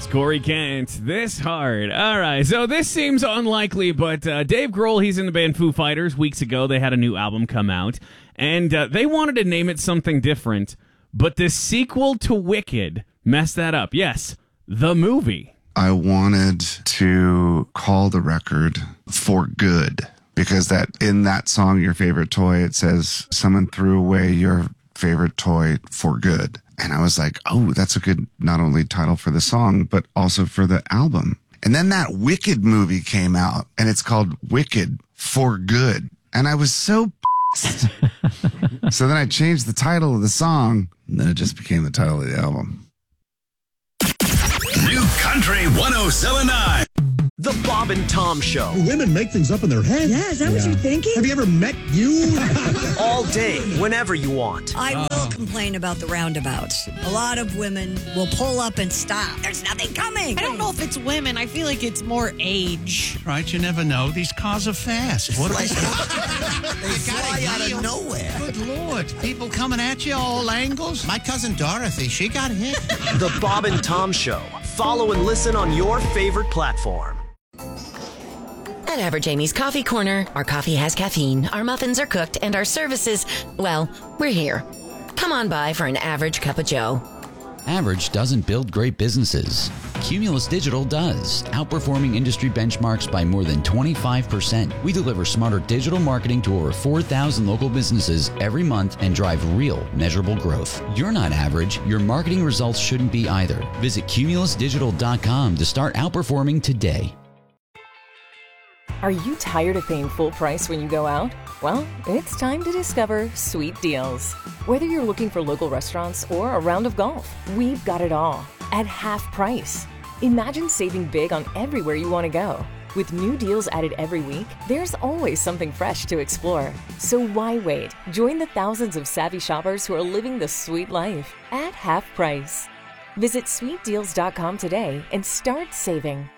Corey Kent, This Hard. All right, so this seems unlikely, but Dave Grohl, he's in the band Foo Fighters. Weeks ago, they had a new album come out, and they wanted to name it something different, but the sequel to Wicked messed that up. Yes, the movie. I wanted to call the record For Good, because that in that song, Your Favorite Toy, it says someone threw away your favorite toy for good. And I was like, oh, that's a good not only title for the song, but also for the album. And then that Wicked movie came out, and it's called Wicked for Good. And I was so pissed. So then I changed the title of the song, and then it just became the title of the album. New Country 107.9. The Bob and Tom Show. Women make things up in their head. Yeah, is that what you're thinking? Have you ever met you? All day, whenever you want. I will complain about the roundabouts. A lot of women will pull up and stop. There's nothing coming. I don't know if it's women. I feel like it's more age. Right, you never know. These cars are fast. What are they? They fly out of nowhere. Good Lord. People coming at you all angles. My cousin Dorothy, she got hit. The Bob and Tom Show. Follow and listen on your favorite platform. At Average Amy's Coffee Corner, our coffee has caffeine, our muffins are cooked, and our services, well, we're here. Come on by for an average cup of joe. Average doesn't build great businesses. Cumulus Digital does, outperforming industry benchmarks by more than 25%. We deliver smarter digital marketing to over 4,000 local businesses every month and drive real, measurable growth. You're not average. Your marketing results shouldn't be either. Visit cumulusdigital.com to start outperforming today. Are you tired of paying full price when you go out? Well, it's time to discover Sweet Deals. Whether you're looking for local restaurants or a round of golf, we've got it all at half price. Imagine saving big on everywhere you want to go. With new deals added every week, there's always something fresh to explore. So why wait? Join the thousands of savvy shoppers who are living the sweet life at half price. Visit sweetdeals.com today and start saving.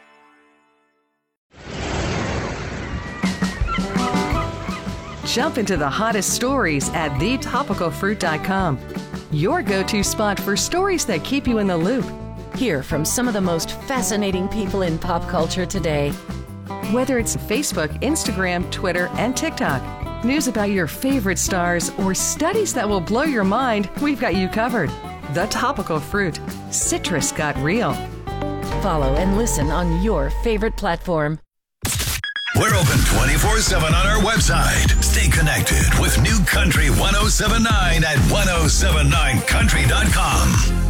Jump into the hottest stories at thetopicalfruit.com. Your go-to spot for stories that keep you in the loop. Hear from some of the most fascinating people in pop culture today. Whether it's Facebook, Instagram, Twitter, and TikTok, news about your favorite stars, or studies that will blow your mind, we've got you covered. The Topical Fruit. Citrus got real. Follow and listen on your favorite platform. We're open 24/7 on our website. Stay connected with New Country 107.9 at 1079country.com.